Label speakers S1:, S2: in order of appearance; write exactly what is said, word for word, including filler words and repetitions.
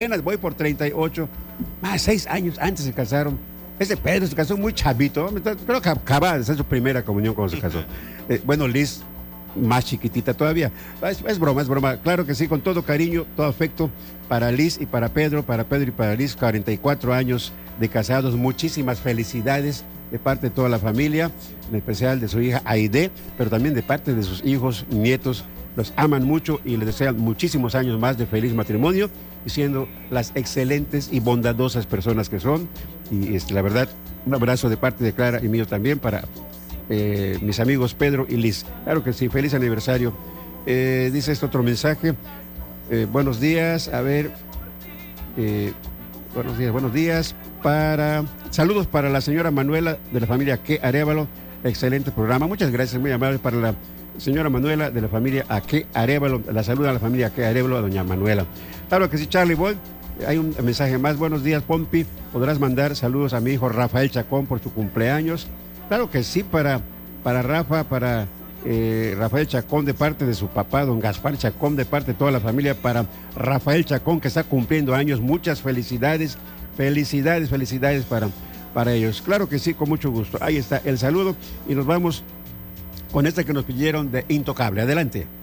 S1: apenas voy por treinta y ocho, más seis años antes se casaron. Ese Pedro se casó muy chavito, creo que acaba de hacer su primera comunión cuando se casó. Eh, bueno, Liz, más chiquitita todavía. Es, es broma, es broma. Claro que sí, con todo cariño, todo afecto para Liz y para Pedro, para Pedro y para Liz, cuarenta y cuatro años de casados. Muchísimas felicidades de parte de toda la familia, en especial de su hija Aide, pero también de parte de sus hijos, nietos. Los aman mucho y les desean muchísimos años más de feliz matrimonio y siendo las excelentes y bondadosas personas que son. Y este, la verdad, un abrazo de parte de Clara y mío también para eh, mis amigos Pedro y Liz. Claro que sí, feliz aniversario. Eh, dice este otro mensaje. Eh, buenos días, a ver. Eh, buenos días, buenos días. Para, saludos para la señora Manuela de la familia Que Arévalo. Excelente programa. Muchas gracias, muy amable para la señora Manuela de la familia Aque Arévalo. La saluda a la familia Aque Arévalo, a doña Manuela. Claro que sí, Charlie Boy. Hay un mensaje más. Buenos días, Pompi. Podrás mandar saludos a mi hijo Rafael Chacón por su cumpleaños. Claro que sí, para, para Rafa, para eh, Rafael Chacón de parte de su papá, don Gaspar Chacón, de parte de toda la familia, para Rafael Chacón que está cumpliendo años. Muchas felicidades, felicidades, felicidades para, para ellos. Claro que sí, con mucho gusto. Ahí está el saludo y nos vamos con esta que nos pidieron de Intocable. Adelante.